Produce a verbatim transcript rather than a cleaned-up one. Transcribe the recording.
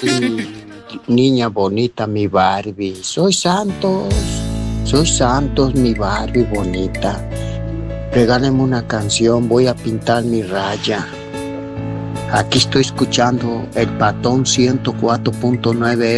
Niña bonita, mi Barbie. Soy Santos. Soy Santos, mi Barbie bonita. Regáleme una canción, voy a pintar mi raya. Aquí estoy escuchando el Patón ciento cuatro punto nueve